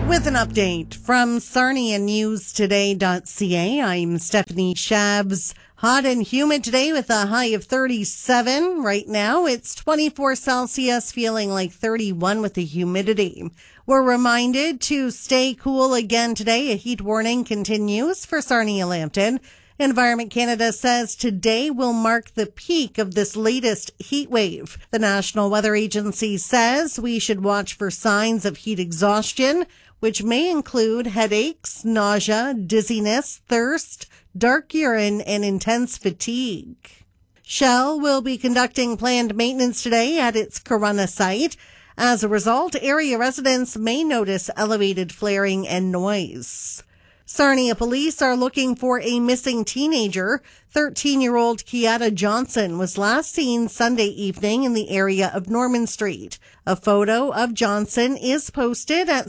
With an update from SarniaNewsToday.ca, I'm Stephanie Shabs. Hot and humid today with a high of 37. Right now, it's 24 Celsius, feeling like 31 with the humidity. We're reminded to stay cool again today. A heat warning continues for Sarnia-Lambton. Environment Canada says today will mark the peak of this latest heat wave. The National Weather Agency says we should watch for signs of heat exhaustion, which may include headaches, nausea, dizziness, thirst, dark urine, and intense fatigue. Shell will be conducting planned maintenance today at its Corunna site. As a result, area residents may notice elevated flaring and noise. Sarnia police are looking for a missing teenager. 13-year-old Kiata Johnson was last seen Sunday evening in the area of Norman Street. A photo of Johnson is posted at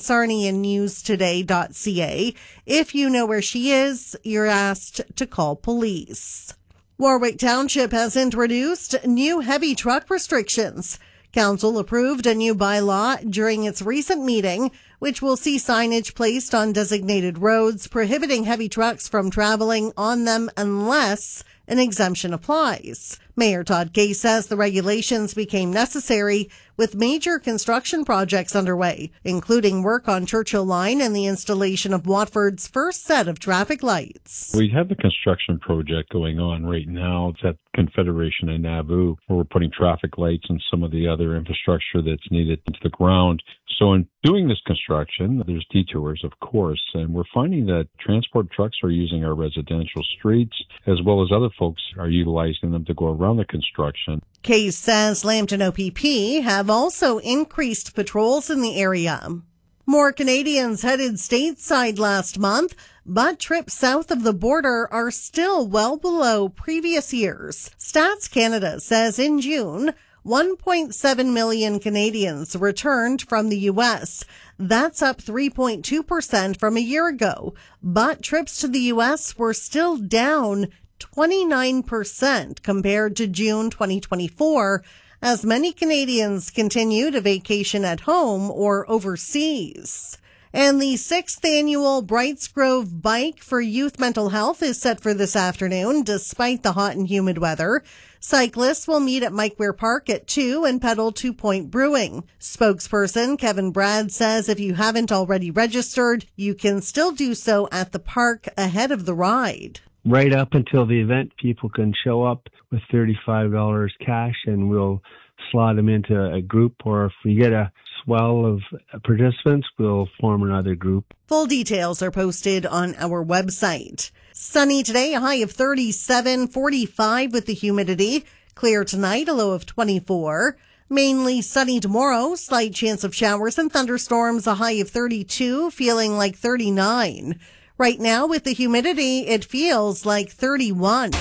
SarniaNewsToday.ca. If you know where she is, you're asked to call police. Warwick Township has introduced new heavy truck restrictions. Council approved a new bylaw during its recent meeting, which will see signage placed on designated roads prohibiting heavy trucks from traveling on them unless an exemption applies. Mayor Todd Gay says the regulations became necessary with major construction projects underway, including work on Churchill Line and the installation of Watford's first set of traffic lights. We have the construction project going on right now. It's at Confederation in Nauvoo, where we're putting traffic lights and some of the other infrastructure that's needed into the ground. So in doing this construction, there's detours, of course, and we're finding that transport trucks are using our residential streets, as well as other folks are utilizing them to go around the construction. Case says Lambton OPP have also increased patrols in the area. More Canadians headed stateside last month, but trips south of the border are still well below previous years. Stats Canada says in June, 1.7 million Canadians returned from the U.S. That's up 3.2% from a year ago, but trips to the U.S. were still down 29% compared to June 2024, as many Canadians continue to vacation at home or overseas. And the 6th annual Brights Grove Bike for Youth Mental Health is set for this afternoon, despite the hot and humid weather. Cyclists will meet at Mike Weir Park at 2 and pedal 2 Point Brewing. Spokesperson Kevin Brad says if you haven't already registered, you can still do so at the park ahead of the ride. Right up until the event, people can show up with $35 cash and we'll slot them into a group, or if we get a swell of participants, we'll form another group. Full details are posted on our website. Sunny today, a high of 37, 45 with the humidity. Clear tonight, a low of 24. Mainly sunny tomorrow, slight chance of showers and thunderstorms, a high of 32, feeling like 39. Right now, with the humidity, it feels like 31.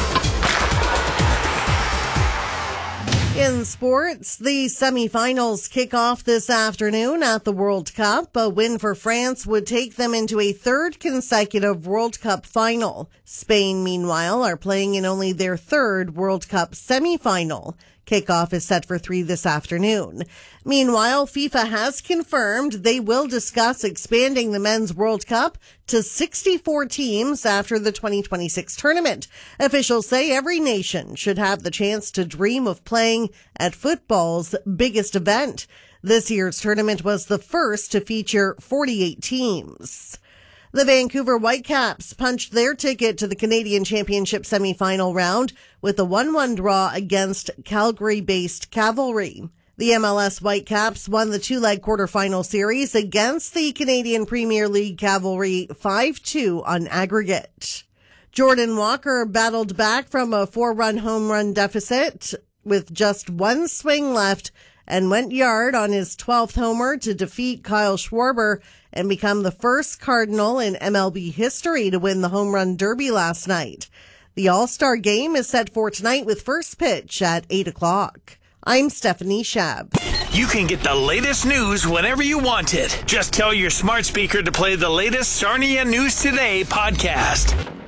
In sports, the semifinals kick off this afternoon at the World Cup. A win for France would take them into a third consecutive World Cup final. Spain, meanwhile, are playing in only their third World Cup semifinal. Kickoff is set for 3 this afternoon. Meanwhile, FIFA has confirmed they will discuss expanding the Men's World Cup to 64 teams after the 2026 tournament. Officials say every nation should have the chance to dream of playing at football's biggest event. This year's tournament was the first to feature 48 teams. The Vancouver Whitecaps punched their ticket to the Canadian Championship semifinal round with a 1-1 draw against Calgary-based Cavalry. The MLS Whitecaps won the 2-leg quarterfinal series against the Canadian Premier League Cavalry 5-2 on aggregate. Jordan Walker battled back from a 4-run home run deficit with just one swing left and went yard on his 12th homer to defeat Kyle Schwarber and become the first Cardinal in MLB history to win the Home Run Derby last night. The All-Star Game is set for tonight with first pitch at 8 o'clock. I'm Stephanie Schaab. You can get the latest news whenever you want it. Just tell your smart speaker to play the latest Sarnia News Today podcast.